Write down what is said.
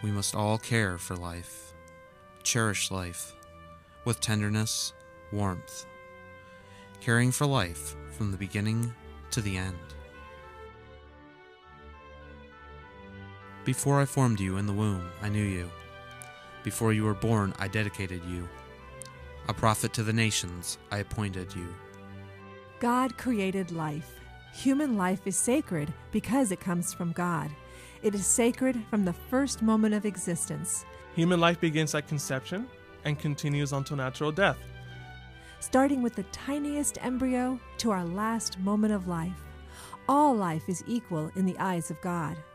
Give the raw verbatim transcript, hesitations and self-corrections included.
we must all care for life, cherish life with tenderness, warmth, caring for life from the beginning to the end. Before I formed you in the womb, I knew you. Before you were born, I dedicated you. A prophet to the nations, I appointed you. God created life. Human life is sacred because it comes from God. It is sacred from the first moment of existence. Human life begins at conception and continues until natural death. Starting with the tiniest embryo to our last moment of life. All life is equal in the eyes of God.